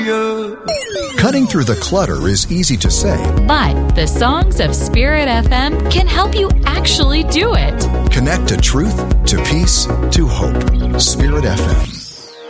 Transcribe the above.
Cutting through the clutter is easy to say, but the songs of Spirit FM can help you actually do it. Connect to truth, to peace, to hope. Spirit FM.